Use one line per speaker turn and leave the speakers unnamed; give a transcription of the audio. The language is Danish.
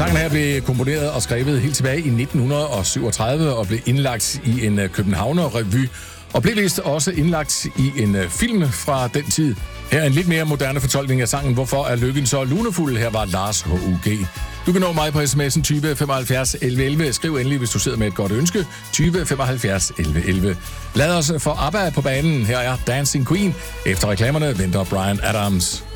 Sangen her blev komponeret og skrevet helt tilbage i 1937 og blev indlagt i en københavner-revy, og blev vist også indlagt i en film fra den tid. Her er en lidt mere moderne fortolkning af sangen Hvorfor er lykken så lunefuld? Her var Lars H.U.G. Du kan nå mig på sms'en 20 75 11 11. Skriv endelig, hvis du sidder med et godt ønske. 20 75 11 11. Lad os få ABBA på banen. Her er Dancing Queen. Efter reklamerne venter Bryan Adams.